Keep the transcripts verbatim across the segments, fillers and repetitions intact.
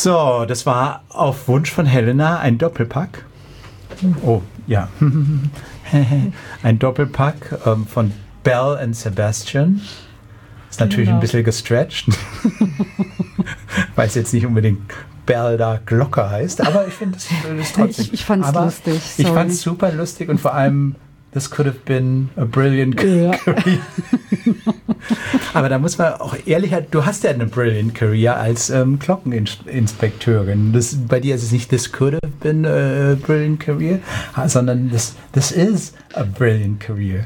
So, das war auf Wunsch von Helena ein Doppelpack. Oh, ja. Ein Doppelpack ähm, von Belle and Sebastian. Ist natürlich genau. ein bisschen gestretched, weil es jetzt nicht unbedingt Belle da Glocke heißt, aber ich finde das, das trotzdem. Ich, ich fand es lustig. Sorry. Ich fand es super lustig und vor allem, this could have been a brilliant ja. career. Aber da muss man auch ehrlich, du hast ja eine brilliant career als ähm, Glockeninspekteurin. Das, bei dir ist es nicht this could have been a brilliant career, sondern this, this is a brilliant career.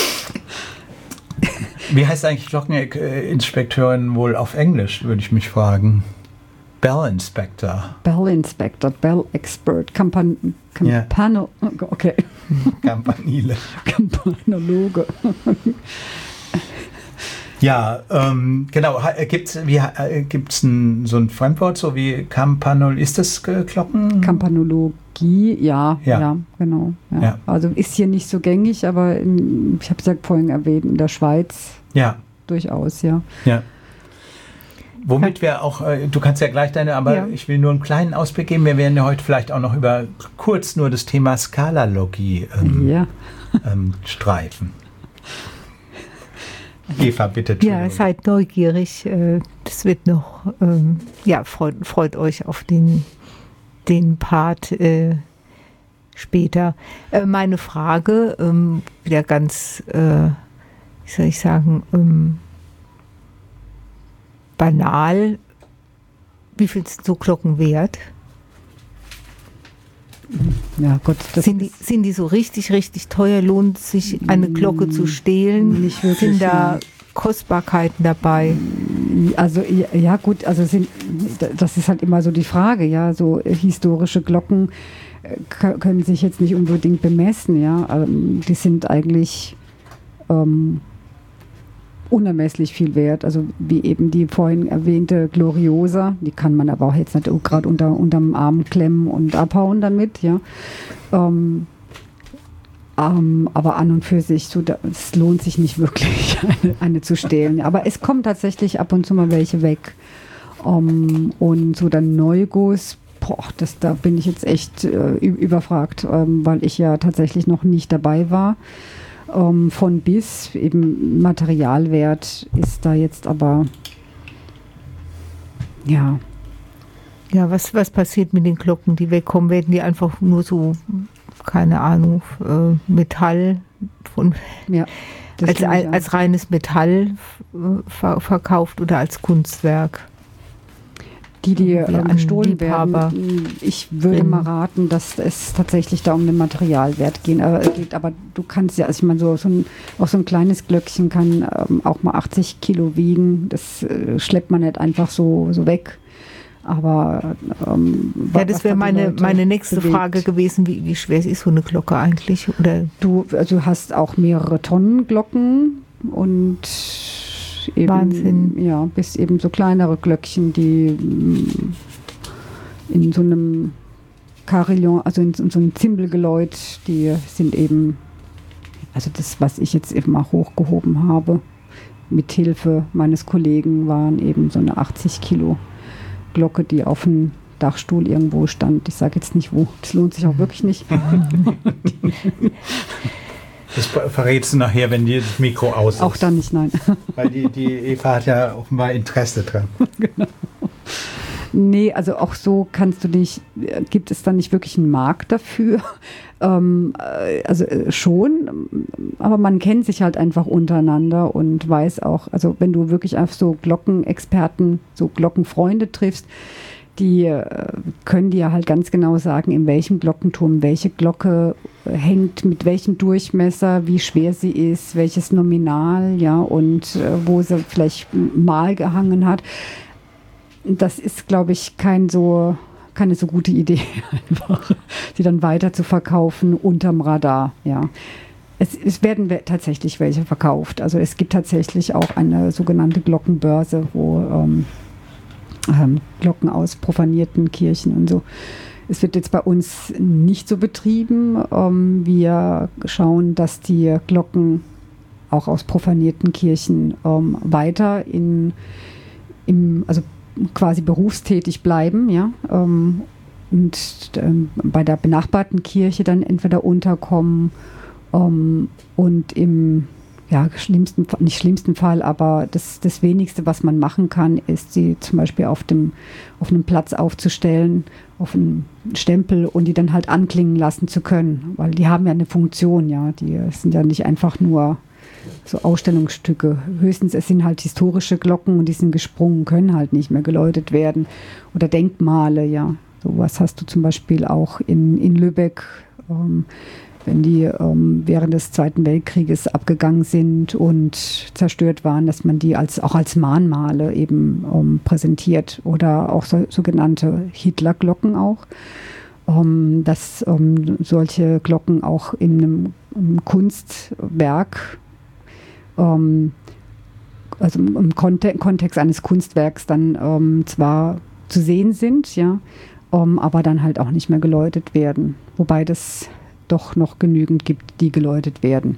Wie heißt eigentlich Glockeninspekteurin wohl auf Englisch, würde ich mich fragen. Bell Inspector. Bell Inspector, Bell Expert, Kampan Kampano, yeah. okay. Campanile. Kampanologe. Ja, ähm, genau. Gibt es äh, gibt's ein, so ein Fremdwort, so wie Campanol? Ist das äh, Glocken? Kampanologie, ja, ja, ja genau. Ja. Ja. Also ist hier nicht so gängig, aber in, ich habe es ja vorhin erwähnt, in der Schweiz ja. durchaus, ja. Ja. Womit wir auch, äh, du kannst ja gleich deine, aber ja. ich will nur einen kleinen Ausblick geben. Wir werden ja heute vielleicht auch noch über kurz nur das Thema Skalalogie ähm, ja. ähm, streifen. Eva, bitte. Ja, seid neugierig. Das wird noch, ähm, ja, freut, freut euch auf den, den Part äh, später. Äh, meine Frage, ähm, wieder ganz, äh, wie soll ich sagen, ähm, banal. Wie viel sind so Glocken wert? Ja, Gott, das sind, die, sind die so richtig, richtig teuer? Lohnt es sich, eine Glocke zu stehlen? Nicht wirklich. Sind da Kostbarkeiten dabei? Also, ja, gut, also sind, das ist halt immer so die Frage, ja. So historische Glocken können sich jetzt nicht unbedingt bemessen, ja. Die sind eigentlich ähm, unermesslich viel wert. Also wie eben die vorhin erwähnte Gloriosa, die kann man aber auch jetzt nicht gerade unter unterm Arm klemmen und abhauen damit, ja. Ähm, ähm, aber an und für sich, so, da, es lohnt sich nicht wirklich, eine, eine zu stehlen. Aber es kommen tatsächlich ab und zu mal welche weg. Ähm, und so dann Neuguss, boah, das, da bin ich jetzt echt äh, überfragt, ähm, weil ich ja tatsächlich noch nicht dabei war. Um, von bis, eben Materialwert ist da jetzt aber, ja. Ja, was, was passiert mit den Glocken, die wegkommen? Werden die einfach nur so, keine Ahnung, äh, Metall, von, ja, als, als, als reines Metall ver- verkauft oder als Kunstwerk? Die, die ähm, gestohlen werden, ich würde drin. mal raten, dass es tatsächlich da um den Materialwert gehen, äh, geht. Aber du kannst ja, also ich meine, so, so ein, auch so ein kleines Glöckchen kann ähm, auch mal achtzig Kilo wiegen. Das äh, schleppt man nicht einfach so, so weg. Aber ähm, ja, das wäre meine, meine nächste bewegt. Frage gewesen, wie, wie schwer ist so eine Glocke eigentlich? Oder du, also du hast auch mehrere Tonnen Glocken und eben, Wahnsinn. Ja, bis eben so kleinere Glöckchen, die in so einem Carillon, also in, in so einem Zimbelgeläut, die sind eben, also das, was ich jetzt eben mal hochgehoben habe, mit Hilfe meines Kollegen, waren eben so eine achtzig Kilo Glocke, die auf dem Dachstuhl irgendwo stand. Ich sage jetzt nicht wo, das lohnt sich auch wirklich nicht. Das verrätst du nachher, wenn dir das Mikro aus ist. Auch dann nicht, nein. Weil die, die Eva hat ja offenbar Interesse dran. Genau. Nee, also auch so kannst du nicht, gibt es dann nicht wirklich einen Markt dafür? Ähm, also schon, aber man kennt sich halt einfach untereinander und weiß auch, also wenn du wirklich auf so Glockenexperten, so Glockenfreunde triffst, die äh, können dir halt ganz genau sagen, in welchem Glockenturm welche Glocke hängt, mit welchem Durchmesser, wie schwer sie ist, welches Nominal, ja, und äh, wo sie vielleicht mal gehangen hat. Das ist, glaube ich, kein so, keine so gute Idee, einfach, sie dann weiter zu verkaufen unterm Radar, ja. Es, es werden tatsächlich welche verkauft. Also es gibt tatsächlich auch eine sogenannte Glockenbörse, wo ähm, ähm, Glocken aus profanierten Kirchen und so. Es wird jetzt bei uns nicht so betrieben. Ähm, wir schauen, dass die Glocken auch aus profanierten Kirchen ähm, weiter in, im, also quasi berufstätig bleiben, ja, ähm, und ähm, bei der benachbarten Kirche dann entweder unterkommen ähm, und im ja, schlimmsten, nicht schlimmsten Fall, aber das, das Wenigste, was man machen kann, ist, sie zum Beispiel auf dem auf einem Platz aufzustellen, auf einen Stempel und die dann halt anklingen lassen zu können, weil die haben ja eine Funktion, ja, die sind ja nicht einfach nur so Ausstellungsstücke. Höchstens, es sind halt historische Glocken und die sind gesprungen, können halt nicht mehr geläutet werden. Oder Denkmale, ja. Sowas hast du zum Beispiel auch in, in Lübeck, ähm, wenn die ähm, während des Zweiten Weltkrieges abgegangen sind und zerstört waren, dass man die als, auch als Mahnmale eben ähm, präsentiert. Oder auch so, sogenannte Hitlerglocken auch. Ähm, dass ähm, solche Glocken auch in einem, einem Kunstwerk, ähm, also im Konte- Kontext eines Kunstwerks dann ähm, zwar zu sehen sind, ja, ähm, aber dann halt auch nicht mehr geläutet werden. Wobei das doch noch genügend gibt, die geläutet werden.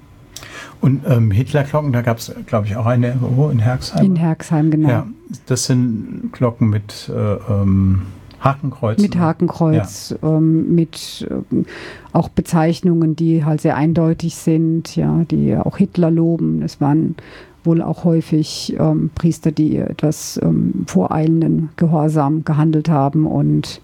Und ähm, Hitlerglocken, da gab es, glaube ich, auch eine wo, in Herxheim. In Herxheim, genau. Ja, das sind Glocken mit äh, ähm, Hakenkreuz. Mit Hakenkreuz, ja. ähm, mit ähm, auch Bezeichnungen, die halt sehr eindeutig sind, ja, die auch Hitler loben. Es waren wohl auch häufig ähm, Priester, die etwas ähm, voreilenden Gehorsam gehandelt haben. Und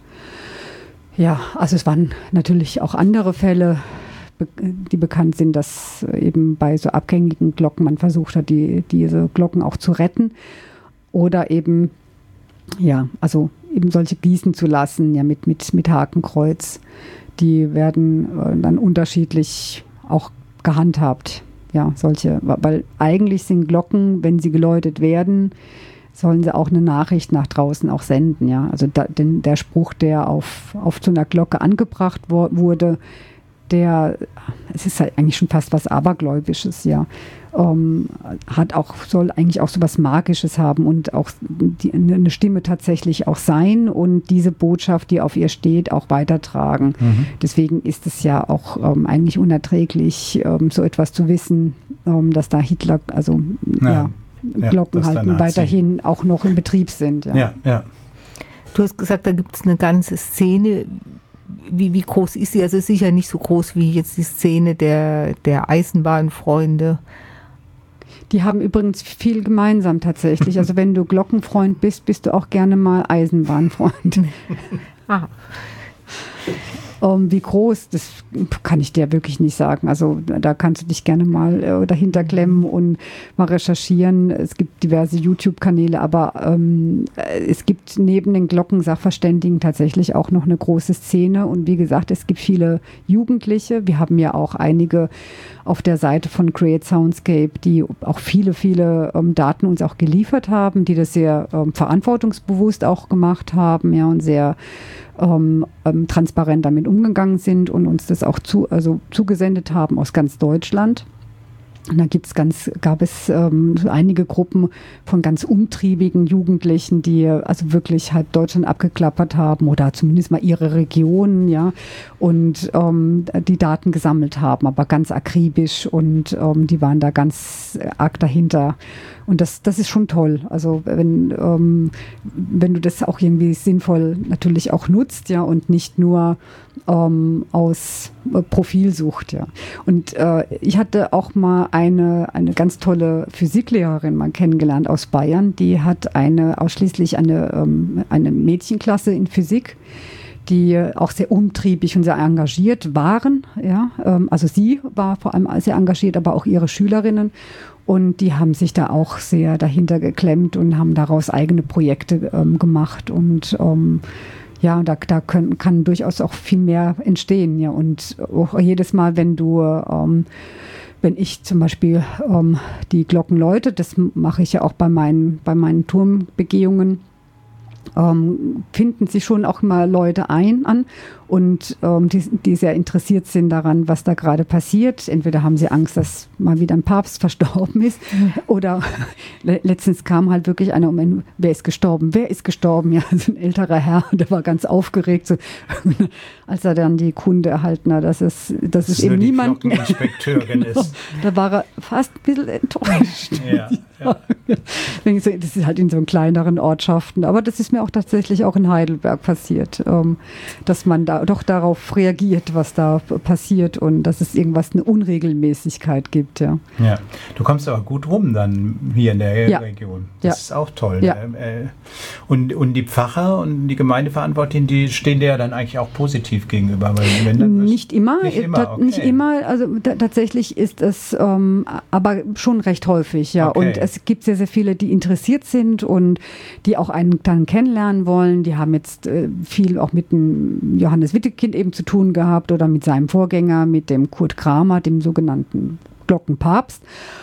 ja, also es waren natürlich auch andere Fälle, be- die bekannt sind, dass eben bei so abgängigen Glocken man versucht hat, die, diese Glocken auch zu retten. Oder eben, ja, also eben solche gießen zu lassen, ja, mit, mit, mit Hakenkreuz. Die werden äh, dann unterschiedlich auch gehandhabt. Ja, solche, weil eigentlich sind Glocken, wenn sie geläutet werden, sollen sie auch eine Nachricht nach draußen auch senden, ja. Also da, denn der Spruch, der auf, auf so einer Glocke angebracht wo, wurde, der, es ist halt eigentlich schon fast was Abergläubisches, ja. Ähm, hat auch, soll eigentlich auch so was Magisches haben und auch die, eine Stimme tatsächlich auch sein und diese Botschaft, die auf ihr steht, auch weitertragen. Mhm. Deswegen ist es ja auch ähm, eigentlich unerträglich, ähm, so etwas zu wissen, ähm, dass da Hitler, also ja, ja, ja Glocken halt weiterhin auch noch in Betrieb sind. Ja, ja. ja. Du hast gesagt, da gibt es eine ganze Szene. Wie, wie groß ist sie? Also sicher nicht so groß wie jetzt die Szene der, der Eisenbahnfreunde. Die haben übrigens viel gemeinsam tatsächlich. Also wenn du Glockenfreund bist, bist du auch gerne mal Eisenbahnfreund. Ah. Um, wie groß, das kann ich dir wirklich nicht sagen. Also da kannst du dich gerne mal äh, dahinter klemmen und mal recherchieren. Es gibt diverse YouTube-Kanäle, aber ähm, es gibt neben den Glockensachverständigen tatsächlich auch noch eine große Szene. Und wie gesagt, es gibt viele Jugendliche. Wir haben ja auch einige auf der Seite von Create Soundscape, die auch viele, viele ähm, Daten uns auch geliefert haben, die das sehr ähm, verantwortungsbewusst auch gemacht haben, ja, und sehr ähm, ähm, transparent damit umgegangen sind und uns das auch zu, also zugesendet haben aus ganz Deutschland. Und da gibt's ganz, gab es ähm, so einige Gruppen von ganz umtriebigen Jugendlichen, die also wirklich halb Deutschland abgeklappert haben oder zumindest mal ihre Regionen, ja, und ähm, die Daten gesammelt haben, aber ganz akribisch und ähm, die waren da ganz arg dahinter. Und das, das ist schon toll. Also wenn, ähm, wenn du das auch irgendwie sinnvoll natürlich auch nutzt, ja, und nicht nur ähm, aus äh, Profilsucht, ja. Und äh, ich hatte auch mal eine, eine ganz tolle Physiklehrerin mal kennengelernt aus Bayern, die hat eine ausschließlich eine, ähm, eine Mädchenklasse in Physik, die auch sehr umtriebig und sehr engagiert waren, ja. Ähm, also sie war vor allem sehr engagiert, aber auch ihre Schülerinnen. Und die haben sich da auch sehr dahinter geklemmt und haben daraus eigene Projekte ähm, gemacht. Und ähm, ja, da, da können, kann durchaus auch viel mehr entstehen. Ja. Und auch jedes Mal, wenn du, ähm, wenn ich zum Beispiel ähm, die Glocken läute, das mache ich ja auch bei meinen, bei meinen Turmbegehungen, ähm, finden sich schon auch immer Leute ein an und ähm, die, die sehr interessiert sind daran, was da gerade passiert. Entweder haben sie Angst, dass mal wieder ein Papst verstorben ist, mhm. oder le- letztens kam halt wirklich einer um einen, wer ist gestorben? Wer ist gestorben? Ja, so ein älterer Herr, der war ganz aufgeregt, so, als er dann die Kunde erhalten hat, dass es, dass es eben niemand mehr ist. Da war er fast ein bisschen enttäuscht. Ja, ja. Das ist halt in so kleineren Ortschaften. Aber das ist mir auch tatsächlich auch in Heidelberg passiert, dass man da doch darauf reagiert, was da passiert und dass es irgendwas, eine Unregelmäßigkeit gibt. Ja, ja. Du kommst aber gut rum dann hier in der ja. Region. Das ja. ist auch toll. Ja. Und, und die Pfarrer und die Gemeindeverantwortlichen, die stehen dir ja dann eigentlich auch positiv gegenüber. Weil wenn dann nicht immer. Nicht immer, ta- okay. nicht immer. Also t- tatsächlich ist es ähm, aber schon recht häufig. Ja. Okay. Und es gibt sehr, sehr viele, die interessiert sind und die auch einen dann kennenlernen wollen. Die haben jetzt äh, viel auch mit dem Johannes Wittekind eben zu tun gehabt oder mit seinem Vorgänger, mit dem Kurt Kramer, dem sogenannten Glockenpapst.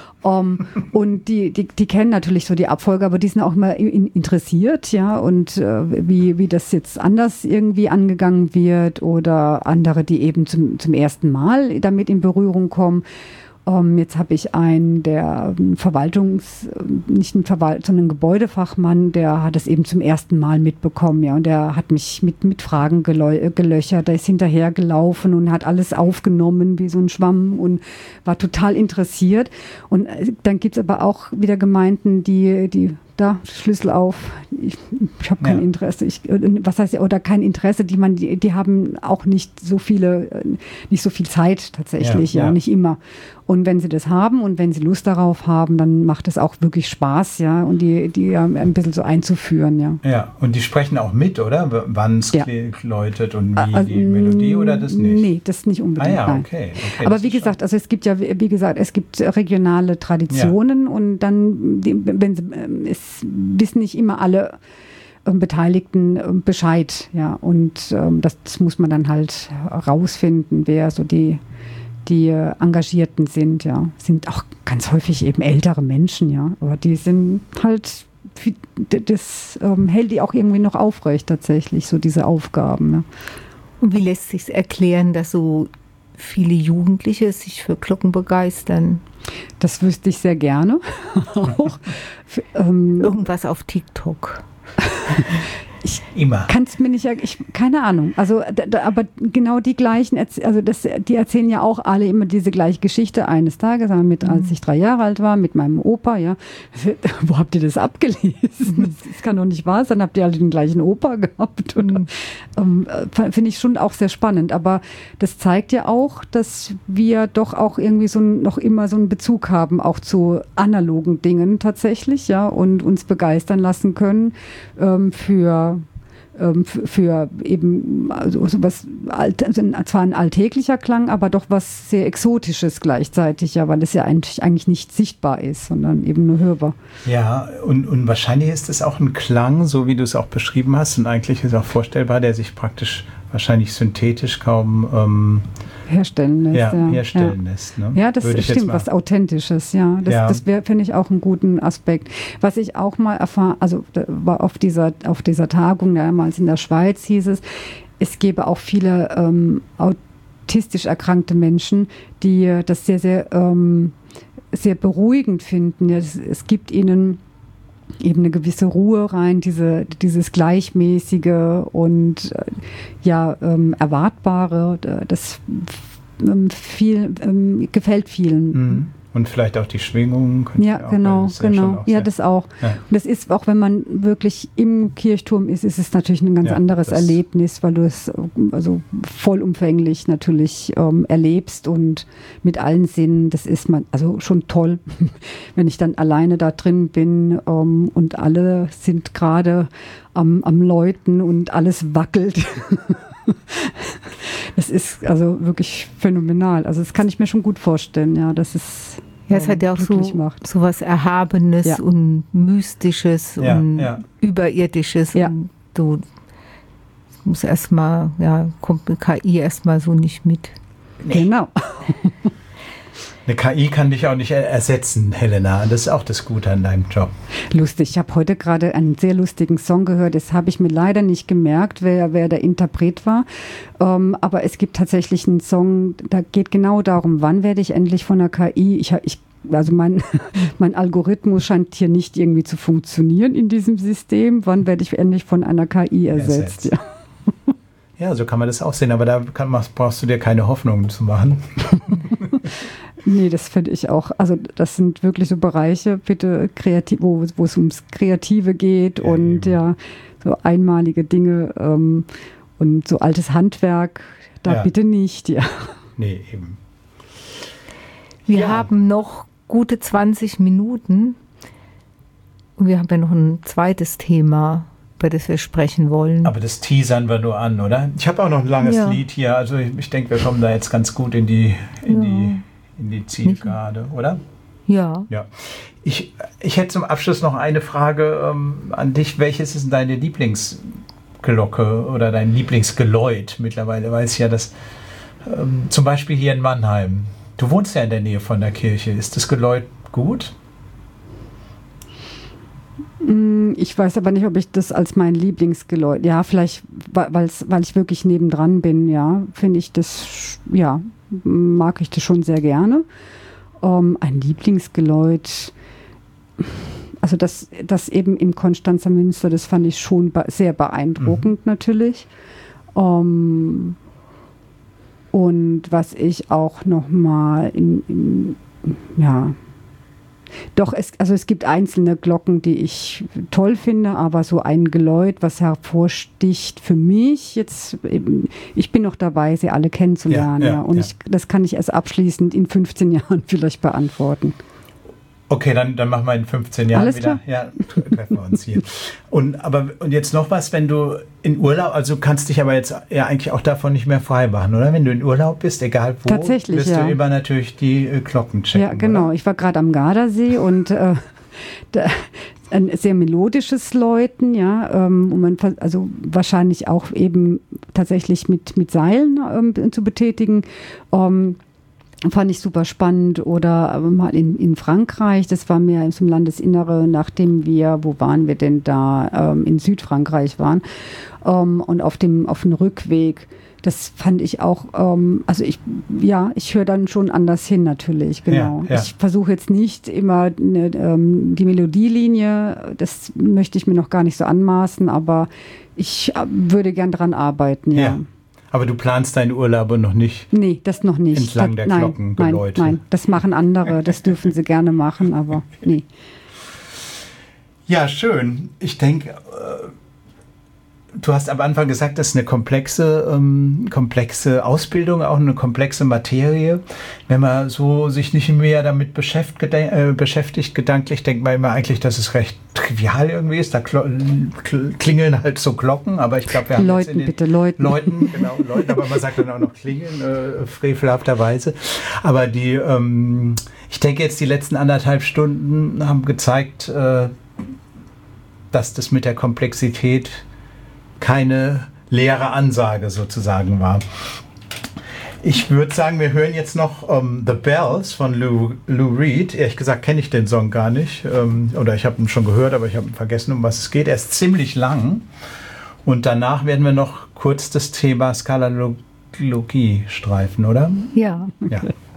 Um, und die, die, die kennen natürlich so die Abfolge, aber die sind auch immer in, interessiert, ja, und äh, wie, wie das jetzt anders irgendwie angegangen wird oder andere, die eben zum, zum ersten Mal damit in Berührung kommen. Um, jetzt habe ich einen, der ein Verwaltungs-, nicht ein Verwalt-, sondern ein Gebäudefachmann, der hat es eben zum ersten Mal mitbekommen, ja, und der hat mich mit, mit Fragen gelö- gelöchert, der ist hinterhergelaufen und hat alles aufgenommen wie so ein Schwamm und war total interessiert. Und dann gibt es aber auch wieder Gemeinden, die, die da, Schlüssel auf, ich, ich habe kein ja. Interesse, ich, was heißt, oder kein Interesse, die man, die, die haben auch nicht so viele, nicht so viel Zeit tatsächlich, ja, ja, ja, nicht immer. Und wenn sie das haben und wenn sie Lust darauf haben, dann macht es auch wirklich Spaß, ja, und die, die ein bisschen so einzuführen, ja. Ja, und die sprechen auch mit, oder? Wann es ja. läutet und wie also, die Melodie oder das nicht? Nee, das nicht unbedingt. Ah ja, okay. okay aber wie gesagt, schon. also es gibt ja, wie gesagt, es gibt regionale Traditionen ja. und dann, die, wenn sie, es wissen nicht immer alle äh, Beteiligten äh, Bescheid, ja, und äh, das, das muss man dann halt rausfinden, wer so die die äh, Engagierten sind, ja, sind auch ganz häufig eben ältere Menschen, ja, aber die sind halt, das ähm, hält die auch irgendwie noch aufrecht tatsächlich, so diese Aufgaben. Ja. Und wie lässt sich erklären, dass so viele Jugendliche sich für Glocken begeistern? Das wüsste ich sehr gerne. auch. Für, ähm, Irgendwas auf TikTok. Ich Immer. Kann es mir nicht, ich, keine Ahnung. Also, da, aber genau die gleichen, also das, die erzählen ja auch alle immer diese gleiche Geschichte eines Tages, mit, als ich drei Jahre alt war, mit meinem Opa, ja. Wo habt ihr das abgelesen? Das, das kann doch nicht wahr sein. Habt ihr alle den gleichen Opa gehabt? Und, ähm, finde ich schon auch sehr spannend. Aber das zeigt ja auch, dass wir doch auch irgendwie so ein, noch immer so einen Bezug haben, auch zu analogen Dingen tatsächlich, ja, und uns begeistern lassen können ähm, für für eben also sowas, also zwar ein alltäglicher Klang, aber doch was sehr Exotisches gleichzeitig, ja, weil es ja eigentlich, eigentlich nicht sichtbar ist, sondern eben nur hörbar. Ja, und, und wahrscheinlich ist es auch ein Klang, so wie du es auch beschrieben hast, und eigentlich ist auch vorstellbar, der sich praktisch wahrscheinlich synthetisch kaum ähm, herstellen lässt. Ja, ja. herstellen ja. lässt. Ne? Ja, das stimmt, was Authentisches, ja. Das, ja. das wäre, finde ich, auch einen guten Aspekt. Was ich auch mal erfahren, also war auf dieser, auf dieser Tagung damals in der Schweiz hieß es, es gäbe auch viele ähm, autistisch erkrankte Menschen, die das sehr, sehr, ähm, sehr beruhigend finden. Ja, es, es gibt ihnen eben eine gewisse Ruhe rein, diese, dieses Gleichmäßige und äh, ja, ähm, Erwartbare, das ähm, viel, ähm, gefällt vielen. Mhm. Und vielleicht auch die Schwingungen. Ja, genau, genau. Ja, das auch. Ja. Und das ist, auch wenn man wirklich im Kirchturm ist, ist es natürlich ein ganz ja, anderes Erlebnis, weil du es also vollumfänglich natürlich ähm, erlebst und mit allen Sinnen. Das ist man, also schon toll, wenn ich dann alleine da drin bin ähm, und alle sind gerade am, am Läuten und alles wackelt. Das ist also wirklich phänomenal. Also das kann ich mir schon gut vorstellen, ja, dass es ja, es ähm, hat ja auch so, so was Erhabenes ja. und Mystisches ja, und ja. Überirdisches. Ja. Und so, muss erstmal, ja, kommt mit K I erstmal so nicht mit. Genau. Eine K I kann dich auch nicht ersetzen, Helena. Das ist auch das Gute an deinem Job. Lustig. Ich habe heute gerade einen sehr lustigen Song gehört. Das habe ich mir leider nicht gemerkt, wer, wer der Interpret war. Ähm, aber es gibt tatsächlich einen Song, da geht genau darum, wann werde ich endlich von der K I, ich, ich also mein, mein Algorithmus scheint hier nicht irgendwie zu funktionieren in diesem System. Wann werde ich endlich von einer K I ersetzt? ersetzt. Ja. Ja, so kann man das auch sehen, aber da kann, brauchst du dir keine Hoffnungen zu machen. Nee, das finde ich auch. Also das sind wirklich so Bereiche, bitte kreativ, wo, wo es ums Kreative geht ja, und eben. ja, so einmalige Dinge ähm, und so altes Handwerk, da ja. bitte nicht, ja. Nee, eben. Wir ja. haben noch gute zwanzig Minuten und wir haben ja noch ein zweites Thema, über das wir sprechen wollen. Aber das teasern wir nur an, oder? Ich habe auch noch ein langes ja. Lied hier, also ich, ich denke, wir kommen da jetzt ganz gut in die, in ja. die, in die Zielgerade, oder? Ja. ja. Ich, ich hätte zum Abschluss noch eine Frage ähm, an dich. Welches ist denn deine Lieblingsglocke oder dein Lieblingsgeläut? Mittlerweile weiß ich ja, dass ähm, zum Beispiel hier in Mannheim, du wohnst ja in der Nähe von der Kirche, ist das Geläut gut? Ich weiß aber nicht, ob ich das als mein Lieblingsgeläut, ja, vielleicht, weil's, weil ich wirklich nebendran bin, ja, finde ich das, ja, mag ich das schon sehr gerne. Um, ein Lieblingsgeläut, also das, das eben im Konstanzer Münster, das fand ich schon be- sehr beeindruckend mhm. natürlich. Um, und was ich auch nochmal in, in, ja, Doch, es, also es gibt einzelne Glocken, die ich toll finde, aber so ein Geläut, was hervorsticht für mich jetzt, eben, ich bin noch dabei, sie alle kennenzulernen. Ja, ja, ja. Und ja. Ich, das kann ich erst abschließend in fünfzehn Jahren vielleicht beantworten. Okay, dann, dann machen wir in fünfzehn Jahren Alles wieder. Klar? Ja, treffen wir uns hier. Und, aber, und jetzt noch was, wenn du in Urlaub, also kannst dich aber jetzt ja eigentlich auch davon nicht mehr frei machen, oder? Wenn du in Urlaub bist, egal wo, Tatsächlich, wirst ja. du immer natürlich die äh, Glocken checken. Ja, genau. Oder? Ich war gerade am Gardasee und äh, da, ein sehr melodisches Läuten, ja, ähm, und man, also wahrscheinlich auch eben tatsächlich mit, mit Seilen ähm, zu betätigen. Ähm, Fand ich super spannend. Oder mal in, in Frankreich, das war mehr im Landesinnere, nachdem wir, wo waren wir denn da, ähm, in Südfrankreich waren. Ähm, und auf dem, auf dem Rückweg, das fand ich auch, ähm, also ich, ja, ich höre dann schon anders hin natürlich, genau. Ja, ja. Ich versuche jetzt nicht immer eine, ähm, die Melodielinie, das möchte ich mir noch gar nicht so anmaßen, aber ich äh, würde gern dran arbeiten, ja. ja. Aber du planst deine Urlaube noch nicht? Nee, das noch nicht. Entlang der nein, Glockengeläute? Nein, nein, das machen andere, das dürfen sie gerne machen, aber nee. Ja, schön. Ich denke, äh, du hast am Anfang gesagt, das ist eine komplexe, ähm, komplexe Ausbildung, auch eine komplexe Materie. Wenn man so sich nicht mehr damit beschäftigt, äh, beschäftigt gedanklich, denkt man immer eigentlich, dass es recht trivial irgendwie ist. Da kl- kl- klingeln halt so Glocken, aber ich glaube, wir haben Läuten, jetzt in den bitte, Läuten. Läuten, genau, Läuten, aber man sagt dann auch noch klingeln, äh, frevelhafterweise. Aber die, ähm, ich denke jetzt, die letzten anderthalb Stunden haben gezeigt, äh, dass das mit der Komplexität keine leere Ansage sozusagen war. Ich würde sagen, wir hören jetzt noch um, The Bells von Lou, Lou Reed. Ehrlich gesagt kenne ich den Song gar nicht. Ähm, oder ich habe ihn schon gehört, aber ich habe vergessen, um was es geht. Er ist ziemlich lang. Und danach werden wir noch kurz das Thema Skalalogie streifen, oder? Ja. Okay. Ja.